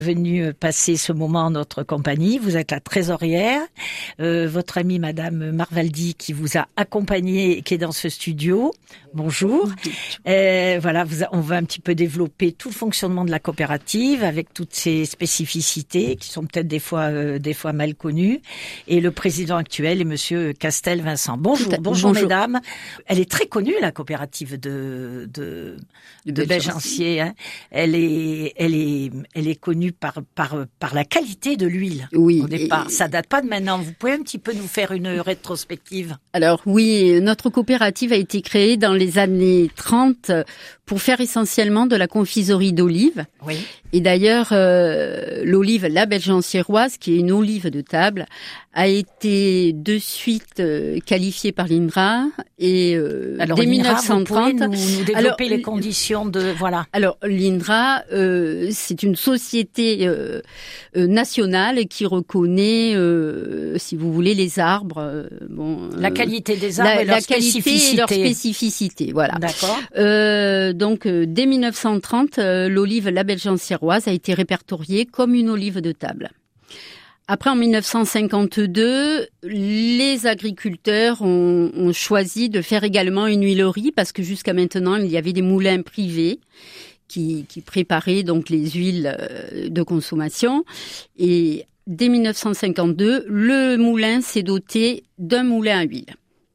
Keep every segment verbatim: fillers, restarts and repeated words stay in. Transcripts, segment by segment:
Venu passer ce moment en notre compagnie. Vous êtes la trésorière, euh, votre amie Madame Marvaldi qui vous a accompagné et qui est dans ce studio. Bonjour. Euh, voilà, vous a, on va un petit peu développer tout le fonctionnement de la coopérative avec toutes ses spécificités qui sont peut-être des fois euh, des fois mal connues. Et le président actuel est Monsieur Castel Vincent. Bonjour, bonjour, bonjour mesdames. Elle est très connue la coopérative de de de, de Belgencier. Hein. Elle est elle est elle est connue par par par la qualité de l'huile. Oui. Au départ, et... ça date pas de maintenant. Vous pouvez un petit peu nous faire une rétrospective? Alors oui, notre coopérative a été créée dans les années trente pour faire essentiellement de la confiserie d'olives. Oui. Et d'ailleurs, euh, l'olive, la belgenciéroise, qui est une olive de table, a été de suite euh, qualifiée par l'INRA et euh, alors, dès l'INRA, mille neuf cent trente. Vous pouvez nous, nous développer alors, les conditions de voilà. Alors l'INRA, euh, c'est une société euh, euh, nationale qui reconnaît, euh, si vous voulez, les arbres. Euh, bon, la euh, qualité des arbres la, et leur la spécificité. qualité et leur spécificité, voilà. D'accord. Euh, donc euh, dès mille neuf cent trente, euh, l'olive la belgenciéroise a été répertoriée comme une olive de table. Après, en mille neuf cent cinquante-deux, les agriculteurs ont, ont choisi de faire également une huilerie parce que jusqu'à maintenant, il y avait des moulins privés qui, qui préparaient donc les huiles de consommation. Et dès mille neuf cent cinquante-deux, le moulin s'est doté d'un moulin à huile.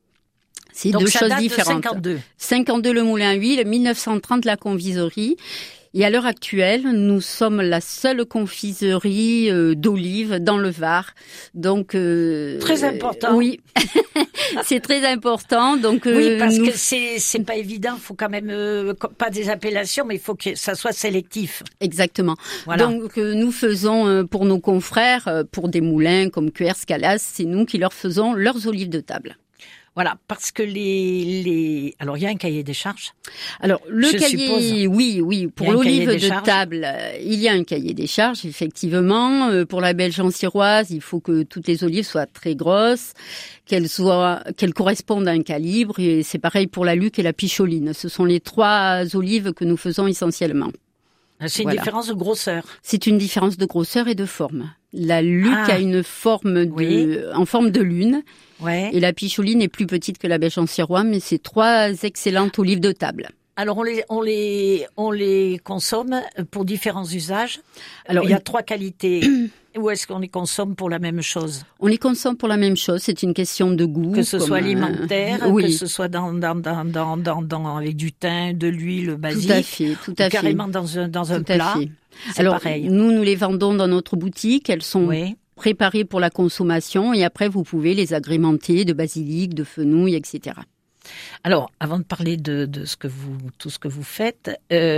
C'est donc deux ça choses date différentes. De cinquante-deux. cinquante-deux le moulin à huile, mille neuf cent trente la confiserie. Et à l'heure actuelle, nous sommes la seule confiserie euh, d'olives dans le Var. Donc euh, très important. Euh, oui, c'est très important. Donc euh, oui, parce nous... que c'est c'est pas évident. Il faut quand même euh, pas des appellations, mais il faut que ça soit sélectif. Exactement. Voilà. Donc euh, nous faisons euh, pour nos confrères, euh, pour des moulins comme Cuers, Calas, c'est nous qui leur faisons leurs olives de table. Voilà, parce que les les alors il y a un cahier des charges. Alors le je cahier, suppose. oui, oui, pour l'olive de charges. table, euh, il y a un cahier des charges effectivement. Euh, pour la belgenciéroise, il faut que toutes les olives soient très grosses, qu'elles soient, qu'elles correspondent à un calibre. Et c'est pareil pour la Luc et la Picholine. Ce sont les trois olives que nous faisons essentiellement. C'est une voilà. différence de grosseur. C'est une différence de grosseur et de forme. La Luc ah. a une forme de, oui. en forme de lune. Ouais. Et la Picholine est plus petite que la belgenciéroise, mais c'est trois excellentes olives de table. Alors on les on les on les consomme pour différents usages. Alors il y a trois qualités. Ou est-ce qu'on les consomme pour la même chose? On les consomme pour la même chose. C'est une question de goût. Que ce comme soit alimentaire, euh, oui. que ce soit dans dans dans dans dans, dans avec du thym, de l'huile basique. Tout à fait, tout à carrément fait. dans un dans un tout plat. À fait. C'est Alors pareil. nous nous les vendons dans notre boutique. Elles sont oui. préparées pour la consommation et après vous pouvez les agrémenter de basilic, de fenouil, et cetera. Alors, avant de parler de, de ce que vous, tout ce que vous faites,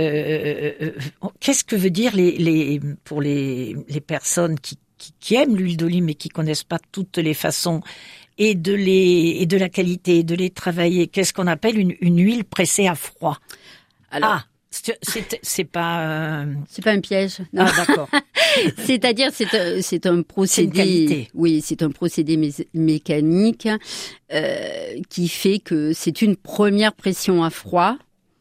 euh, euh, qu'est-ce que veut dire les, les, pour les, les personnes qui, qui, qui aiment l'huile d'olive mais qui connaissent pas toutes les façons et de les, et de la qualité, de les travailler? Qu'est-ce qu'on appelle une, une huile pressée à froid? Alors, ah, c'est, c'est, c'est pas, euh... c'est pas un piège. Non. Ah, d'accord. C'est-à-dire, c'est un, c'est un procédé. C'est oui, c'est un procédé mé- mécanique euh, qui fait que c'est une première pression à froid.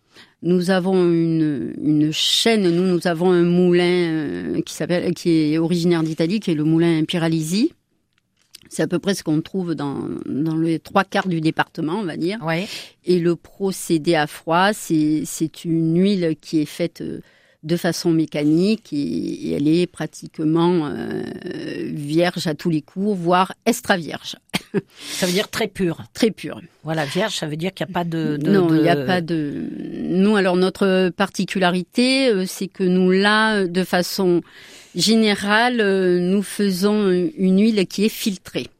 Nous avons une, une chaîne. Nous, nous avons un moulin euh, qui s'appelle, qui est originaire d'Italie, qui est le moulin Impiralisi. C'est à peu près ce qu'on trouve dans, dans les trois quarts du département, on va dire. Ouais. Et le procédé à froid, c'est, c'est une huile qui est faite de façon mécanique et, et elle est pratiquement euh, vierge à tous les coups, voire extra vierge. Ça veut dire très pur. Très pur. Voilà, vierge, ça veut dire qu'il n'y a pas de... de non, il de... n'y a pas de... Nous, alors, notre particularité, euh, c'est que nous, là, de façon générale, euh, nous faisons une huile qui est filtrée.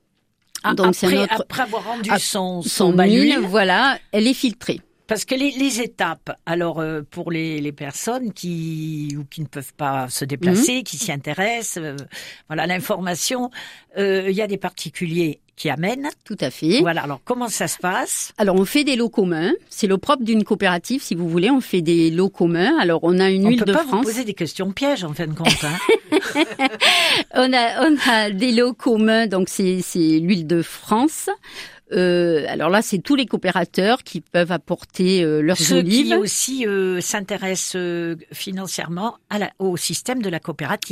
Ah, Donc, après, c'est notre... après avoir rendu ah, son, son, son bal huile, d'huile, voilà, elle est filtrée. Parce que les, les étapes, alors euh, pour les, les personnes qui ou qui ne peuvent pas se déplacer, mmh. qui s'y intéressent, euh, voilà l'information, euh, il y a des particuliers qui amènent. Tout à fait. Voilà, alors comment ça se passe? Alors on fait des lots communs, c'est le propre d'une coopérative si vous voulez, on fait des lots communs. Alors on a une on huile de France. On peut pas vous poser des questions pièges en fin de compte. Hein. on a on a des lots communs, donc c'est c'est l'huile de France. Euh, alors là, c'est tous les coopérateurs qui peuvent apporter euh, leurs Ceux olives. Ceux qui aussi euh, s'intéressent euh, financièrement à la, au système de la coopérative.